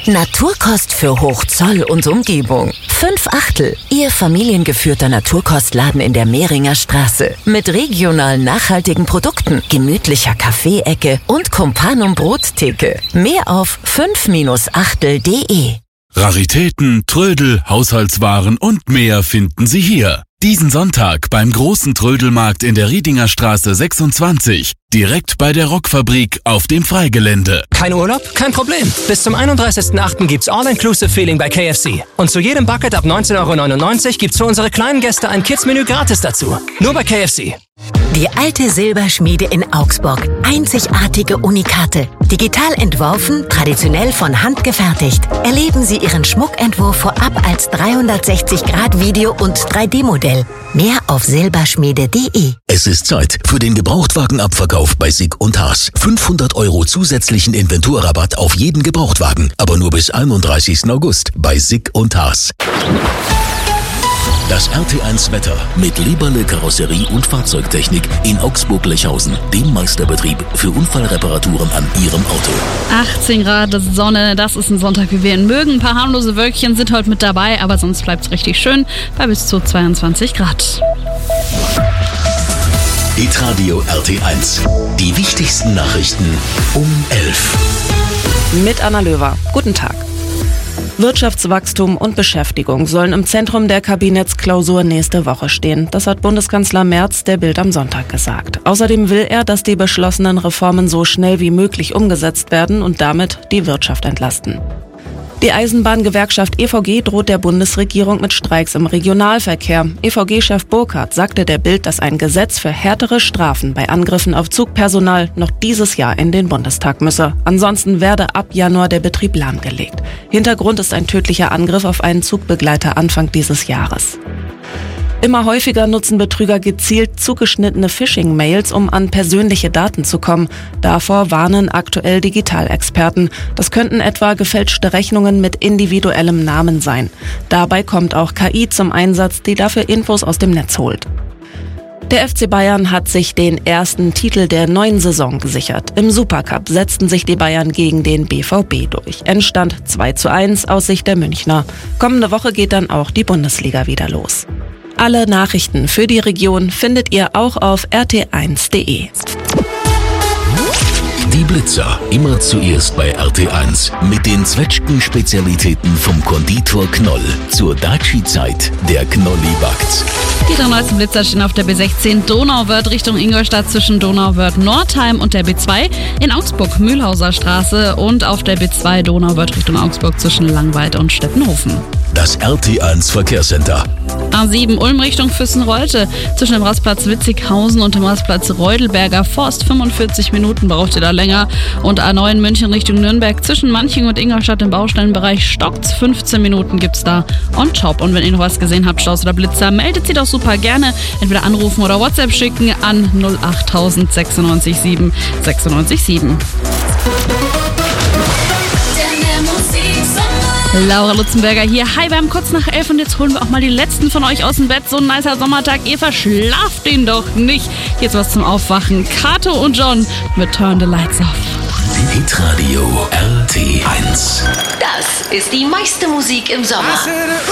Naturkost für Hochzoll und Umgebung. 5/8, Ihr familiengeführter Naturkostladen in der Mehringer Straße. Mit regionalen nachhaltigen Produkten, gemütlicher Kaffeeecke und Kumpanum Brottheke. Mehr auf 5-achtel.de. Raritäten, Trödel, Haushaltswaren und mehr finden Sie hier. Diesen Sonntag beim großen Trödelmarkt in der Riedinger Straße 26, direkt bei der Rockfabrik auf dem Freigelände. Kein Urlaub? Kein Problem. Bis zum 31.08. gibt's All-Inclusive-Feeling bei KFC. Und zu jedem Bucket ab 19,99 € gibt's für unsere kleinen Gäste ein Kids-Menü gratis dazu. Nur bei KFC. Die alte Silberschmiede in Augsburg. Einzigartige Unikate. Digital entworfen, traditionell von Hand gefertigt. Erleben Sie Ihren Schmuckentwurf vorab als 360-Grad-Video- und 3D-Modell. Mehr auf silberschmiede.de. Es ist Zeit für den Gebrauchtwagenabverkauf bei Sick & Haas. 500 € zusätzlichen Inventurrabatt auf jeden Gebrauchtwagen. Aber nur bis 31. August bei Sick & Haas. Das RT1 Wetter mit Leberle Karosserie und Fahrzeugtechnik in Augsburg-Lechhausen, dem Meisterbetrieb für Unfallreparaturen an Ihrem Auto. 18 Grad Sonne, das ist ein Sonntag, wie wir ihn mögen. Ein paar harmlose Wölkchen sind heute mit dabei, aber sonst bleibt es richtig schön bei bis zu 22 Grad. Hitradio RT1. Die wichtigsten Nachrichten um 11. Mit Anna Löwer. Guten Tag. Wirtschaftswachstum und Beschäftigung sollen im Zentrum der Kabinettsklausur nächste Woche stehen. Das hat Bundeskanzler Merz der Bild am Sonntag gesagt. Außerdem will er, dass die beschlossenen Reformen so schnell wie möglich umgesetzt werden und damit die Wirtschaft entlasten. Die Eisenbahngewerkschaft EVG droht der Bundesregierung mit Streiks im Regionalverkehr. EVG-Chef Burkhardt sagte der Bild, dass ein Gesetz für härtere Strafen bei Angriffen auf Zugpersonal noch dieses Jahr in den Bundestag müsse. Ansonsten werde ab Januar der Betrieb lahmgelegt. Hintergrund ist ein tödlicher Angriff auf einen Zugbegleiter Anfang dieses Jahres. Immer häufiger nutzen Betrüger gezielt zugeschnittene Phishing-Mails, um an persönliche Daten zu kommen. Davor warnen aktuell Digitalexperten. Das könnten etwa gefälschte Rechnungen mit individuellem Namen sein. Dabei kommt auch KI zum Einsatz, die dafür Infos aus dem Netz holt. Der FC Bayern hat sich den ersten Titel der neuen Saison gesichert. Im Supercup setzten sich die Bayern gegen den BVB durch. Endstand 2:1 aus Sicht der Münchner. Kommende Woche geht dann auch die Bundesliga wieder los. Alle Nachrichten für die Region findet ihr auch auf rt1.de. Die Blitzer, immer zuerst bei RT1 mit den Zwetschgen-Spezialitäten vom Konditor Knoll. Zur Daci-Zeit, der Knolli backt. Die 3 neuesten Blitzer stehen auf der B16 Donauwörth Richtung Ingolstadt zwischen Donauwörth-Nordheim und der B2 in Augsburg Mühlhauser Straße und auf der B2 Donauwörth Richtung Augsburg zwischen Langweid und Stettenhofen. Das RT1 Verkehrscenter. A7 Ulm Richtung Füssen-Rolte. Zwischen dem Rastplatz Witzighausen und dem Rastplatz Reudelberger Forst 45 Minuten braucht ihr da länger. Und A9 München Richtung Nürnberg zwischen Manching und Ingolstadt im Baustellenbereich stockt's. 15 Minuten gibt's da on top. Und wenn ihr noch was gesehen habt, Staus oder Blitzer, meldet sie doch super gerne. Entweder anrufen oder WhatsApp schicken an 08000 96 7 96 7. Laura Lutzenberger hier. Hi, wir haben kurz nach 11 und jetzt holen wir auch mal die letzten von euch aus dem Bett. So ein nicer Sommertag. Ihr verschlaft den doch nicht. Jetzt was zum Aufwachen. Kato und John mit Turn the Lights Off. Hitradio RT1. Das ist die meiste Musik im Sommer.